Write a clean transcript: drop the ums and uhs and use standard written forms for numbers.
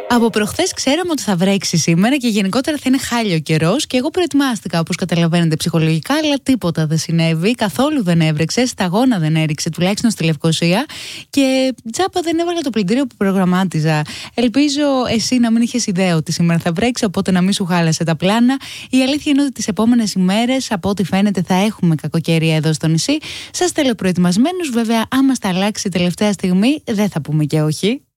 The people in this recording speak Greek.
Από προχθές ξέραμε ότι θα βρέξει σήμερα και γενικότερα θα είναι χάλιο καιρός και εγώ προετοιμάστηκα, όπως καταλαβαίνετε, ψυχολογικά, αλλά τίποτα δεν συνέβη, καθόλου δεν έβρεξε, σταγόνα δεν έριξε, τουλάχιστον στη Λευκοσία, και τσάπα δεν έβαλα το πλυντήριο που προγραμμάτιζα. Ελπίζω εσύ να μην είχες ιδέα ότι σήμερα θα βρέξει, οπότε να μην σου χάλασε τα πλάνα. Η αλήθεια είναι ότι τις επόμενες ημέρες, από ό,τι φαίνεται, θα έχουμε κακοκαιρία εδώ στο νησί. Σας θέλω προετοιμασμένους, βέβαια, άμα στα αλλάξει τελευταία στιγμή, δεν θα πούμε και όχι.